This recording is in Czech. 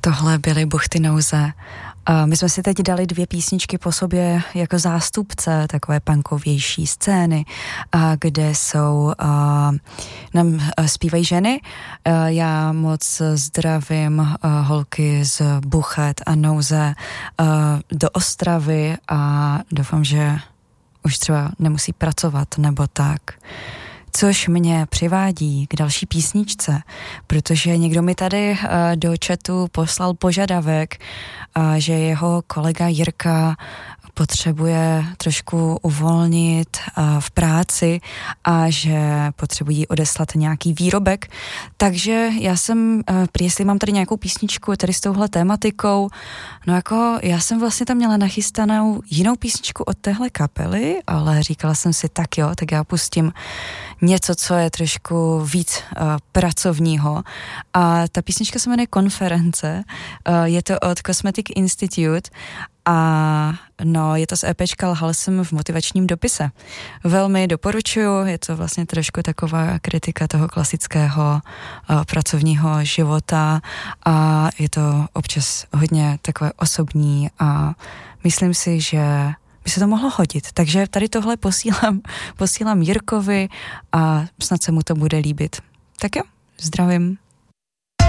Tohle byly Buchty nouze. My jsme si teď dali 2 písničky po sobě jako zástupce takové punkovější scény, kde nám zpívají ženy. Já moc zdravím holky z Buchet a nouze do Ostravy a doufám, že už třeba nemusí pracovat nebo tak. Což mě přivádí k další písničce, protože někdo mi tady do chatu poslal požadavek, že jeho kolega Jirka potřebuje trošku uvolnit v práci a že potřebují odeslat nějaký výrobek. Takže já jsem, jestli mám tady nějakou písničku tady s touhle tématikou, no jako já jsem vlastně tam měla nachystanou jinou písničku od téhle kapely, ale říkala jsem si tak jo, tak já pustím něco, co je trošku víc pracovního. A ta písnička se jmenuje Konference, je to od Cosmetic Institute a no, je to z EPčka Lhal jsem v motivačním dopise. Velmi doporučuju, je to vlastně trošku taková kritika toho klasického pracovního života a je to občas hodně takové osobní a myslím si, že by se to mohlo hodit. Takže tady tohle posílám Jirkovi a snad se mu to bude líbit. Tak jo, zdravím.